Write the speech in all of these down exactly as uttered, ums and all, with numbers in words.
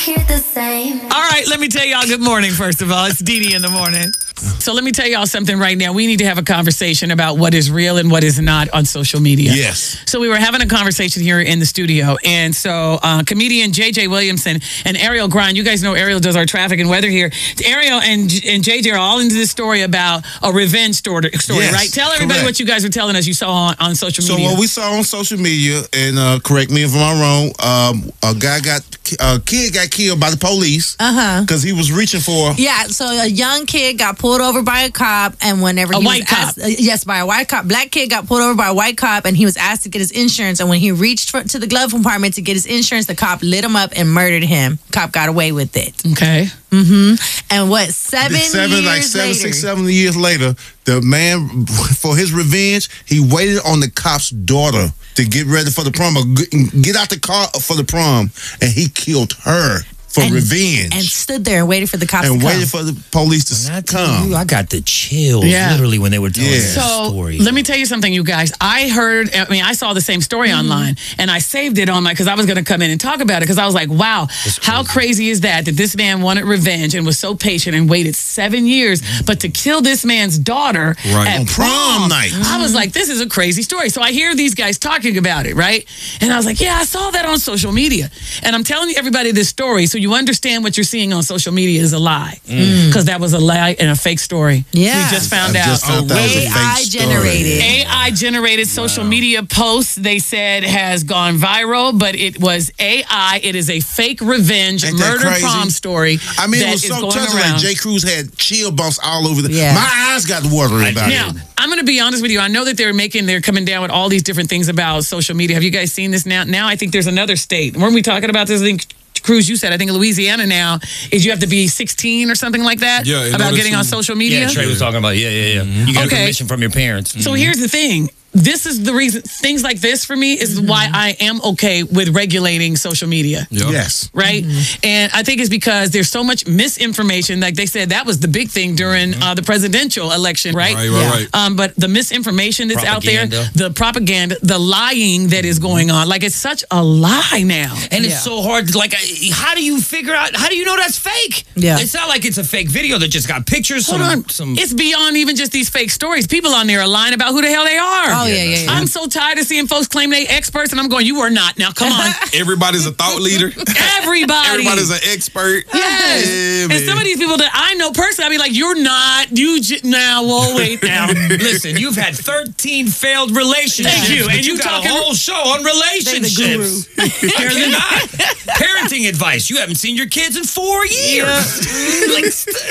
hear the same. All right, let me tell y'all good morning, first of all. It's Dee Dee in the morning. So let me tell y'all something right now. We need to have a conversation about what is real and what is not on social media. Yes. So we were having a conversation here in the studio. And so uh, comedian J J Williamson and Ariel Grind, you guys know Ariel does our traffic and weather here. Ariel and and J J are all into this story about a revenge story, story Yes, right? Tell everybody correct. what you guys were telling us you saw on, on social So media. what we saw on social media, and uh, correct me if I'm wrong, um, a guy got, a kid got killed by the police Uh-huh. because he was reaching for. Yeah, so a young kid got pulled over by a cop, and whenever A he white was cop. asked, uh, yes, by a white cop, black kid got pulled over by a white cop, and he was asked to get his insurance. And when he reached for, to the glove compartment to get his insurance, the cop lit him up and murdered him. Cop got away with it. Okay. Mm-hmm. And what seven, Seven, years like seven, later? six, seven years later, the man, for his revenge, he waited on the cop's daughter to get ready for the prom, or g- get out the car for the prom, and he killed her for And- revenge. and stood there and waited for the cops And to come. waited for the police to When I tell come. you, I got the chills Yeah. literally when they were telling Yeah. that So story. let me tell you something, you guys. I heard, I mean, I saw the same story Mm-hmm. online, and I saved it on my, because I was going to come in and talk about it, because I was like, wow, how crazy is that, that this man wanted revenge and was so patient and waited seven years, but to kill this man's daughter Right. at On prom night. I was like, this is a crazy story. So I hear these guys talking about it, right? And I was like, yeah, I saw that on social media. And I'm telling everybody this story so you understand what you're seeing on social media is a lie. Because that was a lie and a fake story. Yeah. We just found I out. just found that was a A I fake story. generated. A I generated social media posts, they said, has gone viral, but it was A I. It is a fake revenge Ain't that murder crazy? prom story. I mean, that it was is so going touching. around. Like J. Cruz had chill bumps all over the. Yeah. My eyes got watering about Now, it. I'm going to be honest with you. I know that they're making, they're coming down with all these different things about social media. Have you guys seen this now? Now I think there's another state. Weren't we talking about this? I think Cruz, you said, I think in Louisiana now, is you have to be sixteen or something like that Yeah, in about order getting to- on social media? yeah, Trey was talking about, yeah, yeah, yeah. You get Okay. a permission from your parents. So here's the thing. This is the reason, things like this for me is why I am okay with regulating social media. Yeah. Yes. Right? And I think it's because there's so much misinformation. Like they said, that was the big thing during uh, the presidential election, right? Right, right, Yeah. right. Um, but the misinformation that's out there, Propaganda. the propaganda, the lying that is going on, like it's such a lie now. And Yeah. it's so hard. to, Like, I- how do you figure out? How do you know that's fake? Yeah. It's not like it's a fake video that just got pictures. Hold some, on. Some. It's beyond even just these fake stories. People on there are lying about who the hell they are. Oh, yeah, yeah, yeah. I'm so tired of seeing folks claim they experts, and I'm going, you are not. Now, come on. Everybody's a thought leader. Everybody. Everybody's an expert. Yes. Yeah, And man. some of these people that I know personally, I'd be like, you're not. You j- now, well, wait now. Listen, you've had thirteen failed relationships. Thank you. But And you you got talking- a whole show on relationships. They You're not. Parenting advice. You haven't seen your kids in four years. Like,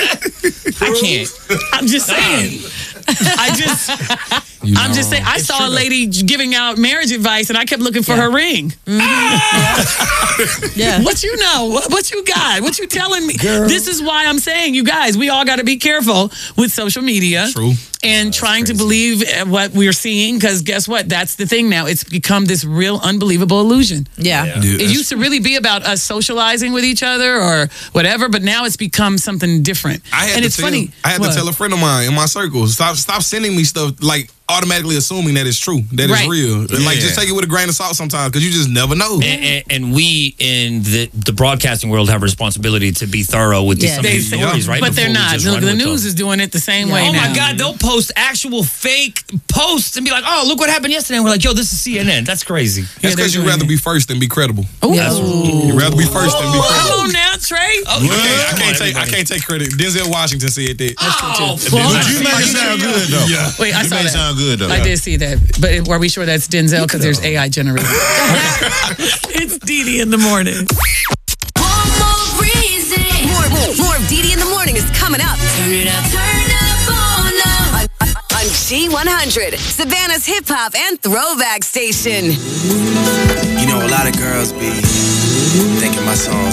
st- I can't. I'm just saying. I just, You I'm know, just saying. I it's saw true, a though. lady giving out marriage advice, and I kept looking for her ring. Yeah. What you know? What, what you got? What you telling me? This is why I'm saying, you guys, we all got to be careful with social media. True. And trying to believe uh, what we're seeing, because guess what? That's the thing now. It's become this real unbelievable illusion. Yeah. Yeah, It that's- used to really be about us socializing with each other or whatever, but now it's become something different. I had and to it's tell, funny. I had What? to tell a friend of mine in my circle, stop stop sending me stuff like automatically assuming that it's true, that Right. it's real. And like Yeah. just take it with a grain of salt sometimes because you just never know. And, and, and we in the, the broadcasting world have a responsibility to be thorough with these, Yeah. some of They these say- stories, right? But they're Before we not. just Look, run the with news them. is doing it the same way Oh now. my God, they'll post actual fake posts and be like, oh, look what happened yesterday. And we're like, yo, this is C N N. That's crazy. That's they're because you'd doing rather it. be first than be credible. Ooh. You'd rather be first than be Come credible. on now, Trey. Oh, I yeah. can't, I Come can't on, take I everybody. can't take credit. Denzel Washington said that. Oh, Well, But you made it sound good, though. Yeah. Wait, I You saw made it that. sound good, though. I did see that. But are we sure that's Denzel? Because there's A I generated. It's Dee Dee in the morning. One more reason. More, more, more of Dee Dee in the morning is coming up Turn it up. Turn up on up. on, on G one hundred, Savannah's hip hop and throwback station. You know, a lot of girls be thinking my songs